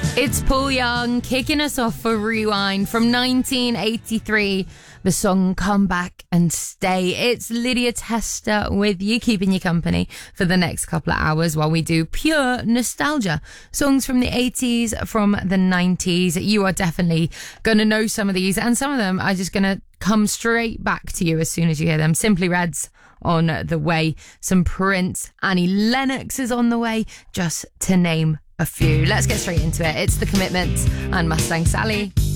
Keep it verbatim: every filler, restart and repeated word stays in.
It's Paul Young kicking us off for Rewind from nineteen eighty-three. The song Come Back and Stay. It's Lydia Tester with you, keeping you company for the next couple of hours while we do pure nostalgia. Songs from the eighties, from the nineties. You are definitely going to know some of these, and some of them are just going to come straight back to you as soon as you hear them. Simply Red's on the way. Some Prince. Annie Lennox is on the way, just to name a few. Let's get straight into it. It's The Commitments and Mustang Sally.